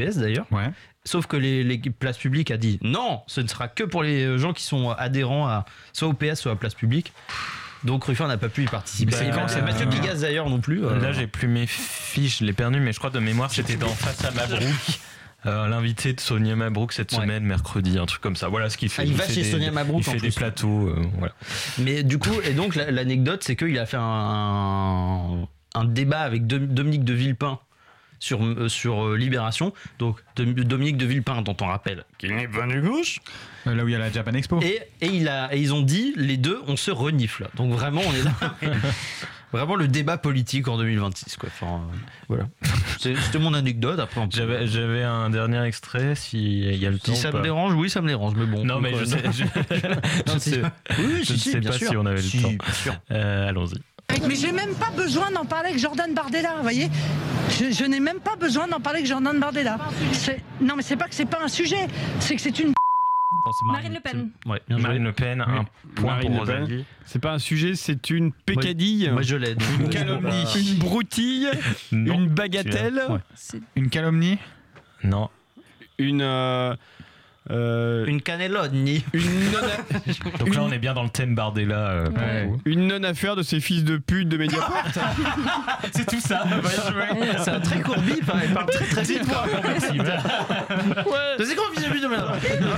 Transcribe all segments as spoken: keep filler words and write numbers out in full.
P S d'ailleurs. Ouais. Sauf que les, les places publiques a dit non, ce ne sera que pour les gens qui sont adhérents à soit au P S soit à place publique. Donc Ruffin n'a pas pu y participer. C'est quand, c'est Mathieu Pigasse d'ailleurs non plus. Là euh... j'ai plus mes fiches, je l'ai perdu, mais je crois de mémoire c'était dans Face à Mabrouk. Euh, l'invité de Sonia Mabrouk cette ouais. semaine, mercredi, un truc comme ça. Voilà ce qu'il fait. Ah, il, il va fait chez des, Sonia Mabrouk. Il fait en des plus. plateaux. Euh, voilà. Mais du coup, et donc l'anecdote, c'est qu'il a fait un, un débat avec Dominique de Villepin sur, euh, sur euh, Libération. Donc Dominique de Villepin, dont on rappelle qu'il n'est pas de gauche. Euh, là où il y a la Japan Expo. Et, et, il a, et ils ont dit, les deux, on se renifle. Donc vraiment, on est là. Vraiment le débat politique en deux mille vingt-six, quoi. Enfin, euh, voilà. C'était mon anecdote. Après, peut... j'avais, j'avais un dernier extrait, s'il y a le si temps. Si ça me dérange, oui, ça me dérange, mais bon. Non, mais je sais, je, je, je sais, oui, je si, sais bien pas sûr. si on avait si, le temps. Bien sûr. Euh, allons-y. Mais j'ai même pas besoin d'en parler avec Jordan Bardella, vous voyez. Je, je n'ai même pas besoin d'en parler avec Jordan Bardella. C'est, non, mais c'est pas que c'est pas un sujet, c'est que c'est une. Bon, c'est Marine Le Pen. Ouais, Marine Le Pen, oui. un point Marine pour Rosalie. C'est pas un sujet, c'est une pécadille. Moi, moi je l'aide. Une calomnie. Une broutille. Non, une bagatelle. Ouais. Une calomnie. Non. Une. Euh, euh, une cannelloni. Une non. Donc une... là, on est bien dans le thème Bardella. Euh, ouais. Une non-affaire de ces fils de pute de Mediapart. C'est tout ça. C'est un très courbi, il parle très très vite. Ouais. C'est quoi fils de pute de merde?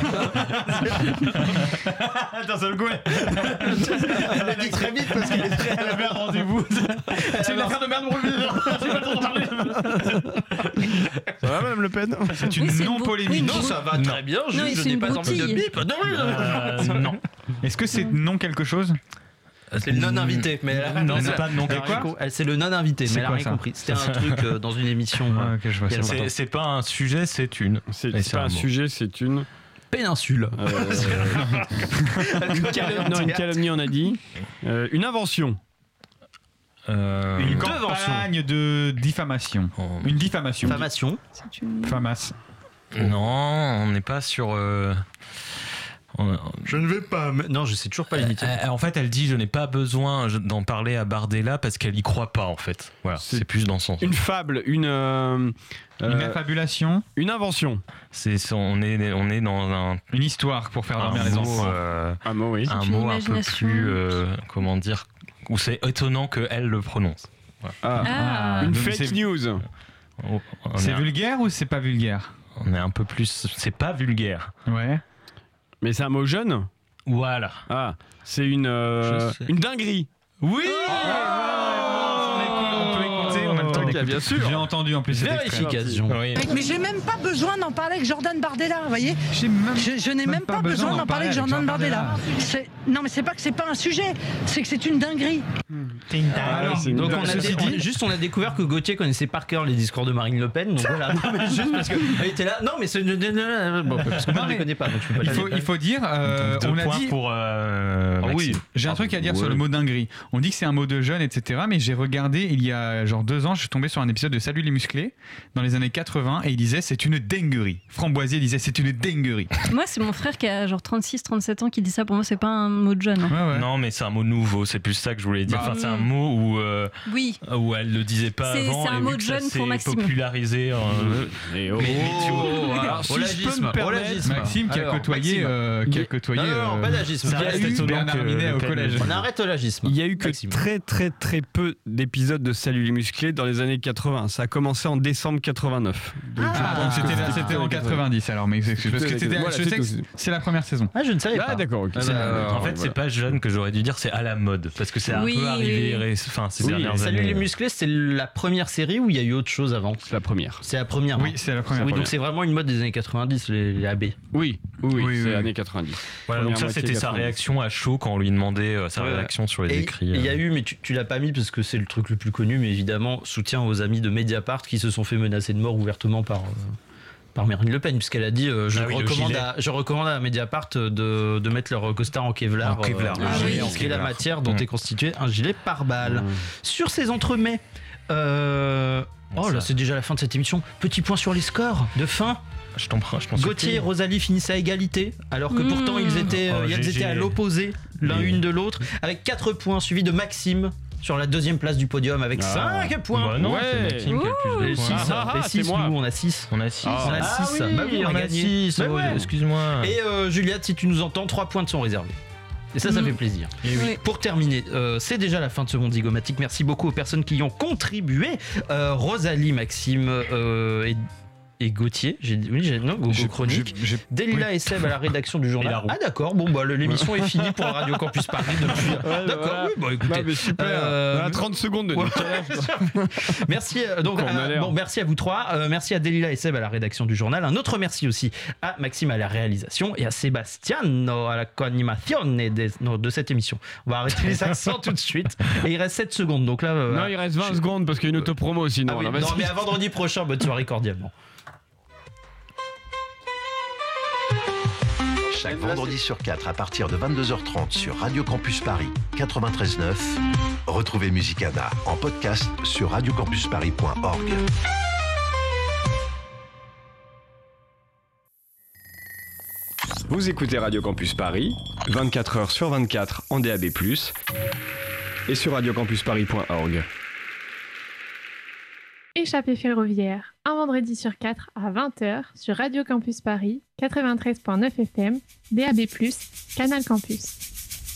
D'un seul coup, elle a dit très vite parce qu'elle est très. Elle avait un rendez-vous. C'est une affaire de merde, mon J'ai pas le temps de parler. Ça va, Madame Le Pen? C'est une Oui, c'est non-polémique. une Non, ça va non. très bien. Je, Non, je c'est n'ai une pas envie de broutille. bip. Non, Euh, non. Est-ce que c'est non quelque chose? c'est le non-invité. Mais elle a- Non, elle c'est a- pas non elle a quelque rien chose. co- elle- C'est le non-invité, C'est mais elle a quoi, rien ça compris. C'était un truc euh, dans une émission. Ah, euh, ok, je vois il y a ça. longtemps. C'est, c'est pas un sujet, c'est une. C'est, Et c'est pas un, mot. sujet, c'est une. Péninsule. Euh, une, calomnie, non, une calomnie, on a dit. Euh, une invention. Euh, Une Devantion. campagne de diffamation. Oh. Une diffamation. Diffamation. C'est une... Famas. Non, on n'est pas sur. Euh... on- Je ne vais pas. Non, je sais toujours pas l'imiter. Euh, en fait, elle dit je n'ai pas besoin d'en parler à Bardella parce qu'elle y croit pas en fait. Voilà, c'est, C'est- plus dans son. Une fable. Une. euh, Une euh, affabulation. une invention. C'est, c'est- on est on est dans un, Une histoire pour faire un dormir les mot, enfants. euh, Un mot, oui. un une mot un peu imagination. plus euh, comment dire, où c'est étonnant que elle le prononce. Ah. Ah, Une donc fake c'est- news. On, on C'est est, un- vulgaire ou c'est pas vulgaire? on est un peu plus. C'est pas vulgaire. Ouais. Mais c'est un mot jeune. Voilà. Ah. C'est une. euh, Je sais. une dinguerie. Oui. On peut écouter, on a le temps Ok, d'écouter. bien sûr. J'ai entendu en plus cet extrait. Vérification. Oui. Mais j'ai même pas besoin d'en parler avec Jordan Bardella, vous voyez. J'ai même- Je, je n'ai même, pas, besoin d'en parler avec Jordan Bardella. C'est, non, mais c'est pas que c'est pas un sujet, c'est que c'est une dinguerie. Alors, c'est une Donc dingue. on a Ceci dé- dit- on- juste on a découvert que Gauthier connaissait par cœur les discours de Marine Le Pen. Donc voilà, non, mais juste parce que elle était là. Non mais c'est bon, parce que moi Non, je mais les connais pas donc je peux pas il les faut, il faut dire, euh, Deux on a points dit. pour. Euh, Ah oui. Maxime. J'ai un truc à dire sur le mot dinguerie. On dit que c'est un mot de jeune, et cetera. Mais j'ai regardé il y a genre deux ans, je suis tombé sur un épisode de Salut les musclés dans les années quatre-vingts et il disait c'est une dinguerie. Framboisier disait c'est une dinguerie. Moi, c'est mon frère qui a genre trente-six trente-sept ans qui dit ça. Pour moi, c'est pas un mot de jeune. hein. Ouais, ouais. Non, mais c'est un mot nouveau, c'est plus ça que je voulais dire. Bah, Enfin, c'est un mot où, euh, Oui. où elle le disait pas C'est- avant. c'est un et mot vu de que ça jeune s'est pour Maxime. popularisé. euh, Et oh. Mais, mais tu vois, Alors, alors, si je peux olagisme, me permettre- olagisme. Maxime qui a Alors, côtoyé, Maxime. euh, qui a côtoyé. Non, non, non, euh, pas d'agisme. ça il y a reste eu étonnant Bernard que Minet Le au Pen- collège. On arrête olagisme. Il y a eu que Maxime. très très très peu d'épisodes de Salut les musclés dans les années quatre-vingts. Ça a commencé en décembre quatre-vingt-neuf. Donc, je Ah, pense donc que c'était, là, c'était c'était en plutôt quatre-vingt-dix alors, mais c'est- parce que c'était, Voilà, je c'est sais que tout. c'est la première saison. Ah je ne savais Ah pas. d'accord, ok. Ah, C'est- bah, alors, En fait, c'est voilà. pas jeune que j'aurais dû dire, c'est à la mode. Parce que c'est un Oui, peu arrivé oui. ré- enfin, ces Oui, dernières Salut années. les musclés, c'est la première série où il y a eu autre chose avant. C'est la première. C'est la première. Oui, hein. c'est la première. Oui, première. donc c'est vraiment une mode des années quatre-vingt-dix, les, les A B. Oui, oui, oui, Oui, c'est oui. années quatre-vingt-dix. Voilà, donc Première ça, moitié c'était sa quatre-vingt-dix. réaction à chaud quand on lui demandait euh, sa Ouais. réaction sur les Et écrits. il y a euh. eu, mais tu, tu l'as pas mis parce que c'est le truc le plus connu, mais évidemment, soutien aux amis de Mediapart qui se sont fait menacer de mort ouvertement par, euh, par Marine Le Pen, puisqu'elle a dit euh, je, Ah oui, le recommande gilet. à, je recommande à Mediapart de, de mettre leur costard en Kevlar, En Kevlar, euh, le gilet ce en qui est la Kevlar. matière dont Mmh. est constitué un gilet pare-balles. Mmh. Sur ces entremets, euh, oh là, Ça. c'est déjà la fin de cette émission. Petit point sur les scores de fin. Je t'en prends, je t'en Gauthier et supplie. Rosalie finissent à égalité, alors que Mmh. pourtant ils étaient, euh, Oh, ils G G. étaient à l'opposé l'un Mais- une de l'autre, avec quatre points, suivi de Maxime sur la deuxième place du podium avec Ah. cinq points. Bah non, Ouais. c'est Maxime qui a le plus Et de six, points. Ah, ah, et c'est six, moi. nous on a six. On a six. Ah. On a Ah six. oui, Bah oui, on a gagné. six. Bah oh, ouais. Excuse-moi. Et euh, Juliette, si tu nous entends, trois points te sont réservés. Et ça, ça Mhm. fait plaisir. Et oui. Oui. Pour terminer, euh, c'est déjà la fin de ce monde zygomatique. Merci beaucoup aux personnes qui y ont contribué. Euh, Rosalie, Maxime euh, et, et Gauthier. J'ai dit, oui, j'ai, non, Gogo J'ai- Chronique. j'ai- j'ai- Delila et Seb à la rédaction du Et la journal. roue. Ah d'accord, bon bah le- l'émission est finie pour Radio Campus Paris depuis. Ouais, d'accord, voilà. oui, bon écoutez. Bah, mais super. Euh, On a trente secondes de Ouais. décalage. Merci euh, donc Qu'on a à, l'air. bon, merci à vous trois, Euh, merci à Delila et Seb à la rédaction du journal. Un autre merci aussi à Maxime à la réalisation et à Sebastiano à la co-animazione de, no, de cette émission. On va arrêter les accents tout de suite. Et il reste sept secondes donc là. euh, Non, il reste vingt secondes parce qu'il y a une autopromo sinon. ah oui, alors, non, vas-y. mais à vendredi prochain, bonne soirée cordialement. Chaque vendredi sur quatre à partir de vingt-deux heures trente sur Radio Campus Paris quatre-vingt-treize neuf. Retrouvez Musicana en podcast sur radiocampusparis point org. Vous écoutez Radio Campus Paris, vingt-quatre heures sur vingt-quatre en D A B plus, et sur radiocampusparis point org. Échappée ferroviaire, un vendredi sur quatre à vingt heures sur Radio Campus Paris, quatre-vingt-treize virgule neuf F M, D A B plus, Canal Campus.